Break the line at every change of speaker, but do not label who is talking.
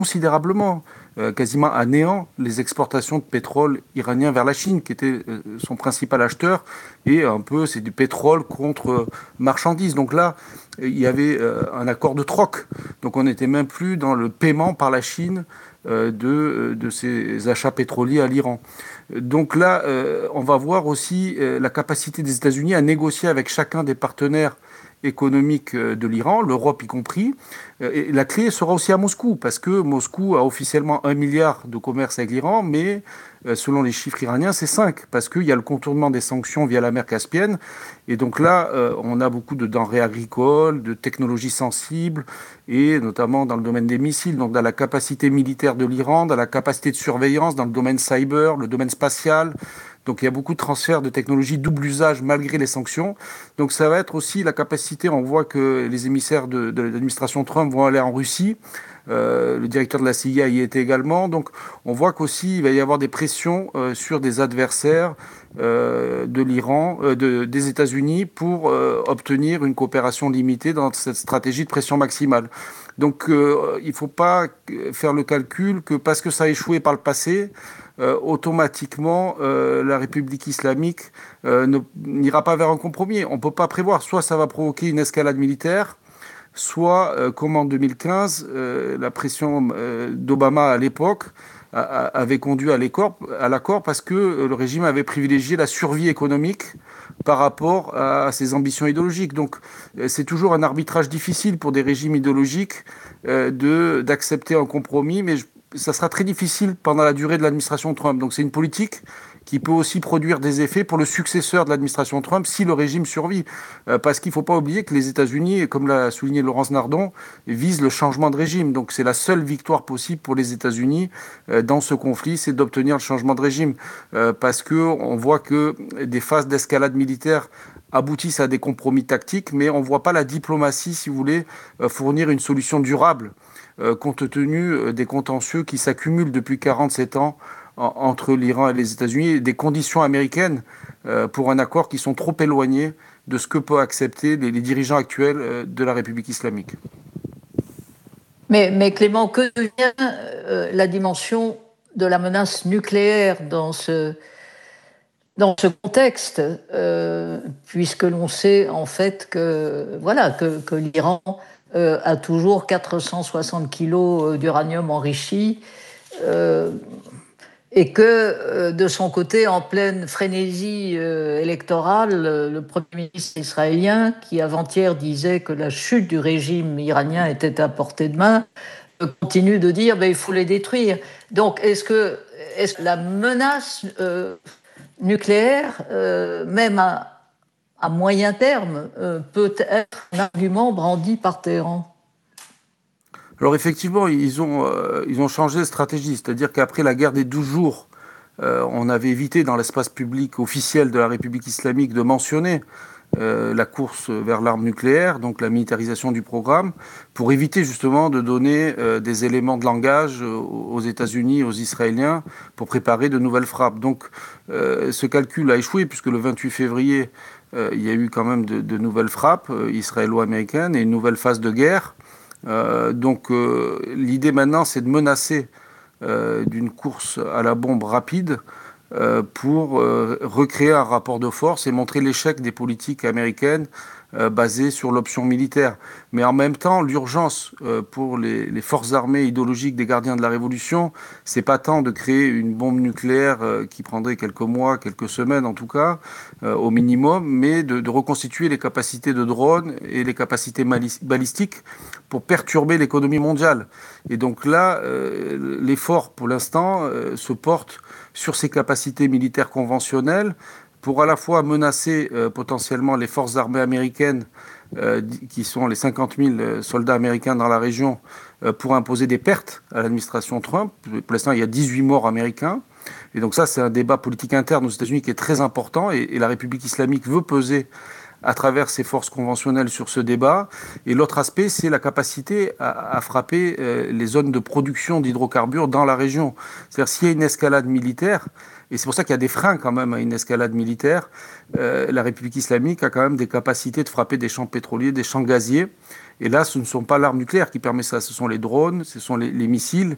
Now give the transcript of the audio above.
considérablement, quasiment à néant, les exportations de pétrole iranien vers la Chine, qui était son principal acheteur, et un peu c'est du pétrole contre marchandises. Donc là, il y avait un accord de troc. Donc on n'était même plus dans le paiement par la Chine de ces achats pétroliers à l'Iran. Donc là, on va voir aussi la capacité des États-Unis à négocier avec chacun des partenaires économiques de l'Iran, l'Europe y compris. Et la clé sera aussi à Moscou, parce que Moscou a officiellement 1 milliard de commerce avec l'Iran, mais selon les chiffres iraniens, c'est 5, parce qu'il y a le contournement des sanctions via la mer Caspienne. Et donc là, on a beaucoup de denrées agricoles, de technologies sensibles, et notamment dans le domaine des missiles, donc dans la capacité militaire de l'Iran, dans la capacité de surveillance, dans le domaine cyber, le domaine spatial. Donc il y a beaucoup de transferts de technologies double usage malgré les sanctions. Donc ça va être aussi la capacité, on voit que les émissaires de l'administration Trump vont aller en Russie. Le directeur de la CIA y était également. Donc on voit qu'aussi il va y avoir des pressions sur des adversaires de l'Iran, des États-Unis pour obtenir une coopération limitée dans cette stratégie de pression maximale. Donc il ne faut pas faire le calcul que parce que ça a échoué par le passé, automatiquement la République islamique n'ira pas vers un compromis. On ne peut pas prévoir, soit ça va provoquer une escalade militaire, soit, comme en 2015, la pression d'Obama à l'époque avait conduit à l'accord parce que le régime avait privilégié la survie économique par rapport à ses ambitions idéologiques. Donc c'est toujours un arbitrage difficile pour des régimes idéologiques d'accepter un compromis, mais ça sera très difficile pendant la durée de l'administration Trump. Donc c'est une politique qui peut aussi produire des effets pour le successeur de l'administration Trump si le régime survit. Parce qu'il ne faut pas oublier que les États-Unis, comme l'a souligné Laurence Nardon, visent le changement de régime. Donc c'est la seule victoire possible pour les États-Unis dans ce conflit, c'est d'obtenir le changement de régime. Parce qu'on voit que des phases d'escalade militaire aboutissent à des compromis tactiques, mais on ne voit pas la diplomatie, si vous voulez, fournir une solution durable, compte tenu des contentieux qui s'accumulent depuis 47 ans entre l'Iran et les États-Unis, et des conditions américaines pour un accord qui sont trop éloignées de ce que peuvent accepter les dirigeants actuels de la République islamique.
Mais Clément, que devient la dimension de la menace nucléaire dans ce contexte, puisque l'on sait en fait que l'Iran a toujours 460 kilos d'uranium enrichi, et que de son côté, en pleine frénésie électorale, le Premier ministre israélien, qui avant-hier disait que la chute du régime iranien était à portée de main, continue de dire il faut les détruire. Donc est-ce que la menace nucléaire, même à moyen terme, peut être un argument brandi par Téhéran?
Alors effectivement, ils ont changé de stratégie, c'est-à-dire qu'après la guerre des 12 jours, on avait évité dans l'espace public officiel de la République islamique de mentionner la course vers l'arme nucléaire, donc la militarisation du programme, pour éviter justement de donner des éléments de langage aux États-Unis, aux Israéliens, pour préparer de nouvelles frappes. Donc ce calcul a échoué, puisque le 28 février, il y a eu quand même de nouvelles frappes israélo-américaines et une nouvelle phase de guerre. Donc l'idée maintenant, c'est de menacer d'une course à la bombe rapide pour recréer un rapport de force et montrer l'échec des politiques américaines basées sur l'option militaire. Mais en même temps, l'urgence pour les forces armées idéologiques des gardiens de la Révolution, c'est pas tant de créer une bombe nucléaire qui prendrait quelques mois, quelques semaines en tout cas, au minimum, mais de reconstituer les capacités de drones et les capacités balistiques pour perturber l'économie mondiale. Et donc là, l'effort pour l'instant se porte sur ces capacités militaires conventionnelles pour à la fois menacer potentiellement les forces armées américaines, qui sont les 50 000 soldats américains dans la région, pour imposer des pertes à l'administration Trump. Pour l'instant, il y a 18 morts américains. Et donc ça, c'est un débat politique interne aux États-Unis qui est très important, et la République islamique veut peser à travers ces forces conventionnelles sur ce débat. Et l'autre aspect, c'est la capacité à frapper les zones de production d'hydrocarbures dans la région. C'est-à-dire, s'il y a une escalade militaire, et c'est pour ça qu'il y a des freins quand même à une escalade militaire, la République islamique a quand même des capacités de frapper des champs pétroliers, des champs gaziers. Et là, ce ne sont pas l'arme nucléaire qui permet ça, ce sont les drones, ce sont les missiles